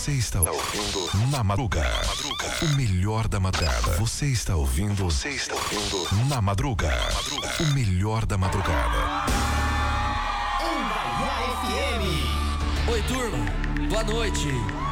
Você está ouvindo Na Madruga. O melhor da madrugada. Você está ouvindo Na Madruga. O melhor da madrugada. Oi, turma. Boa noite.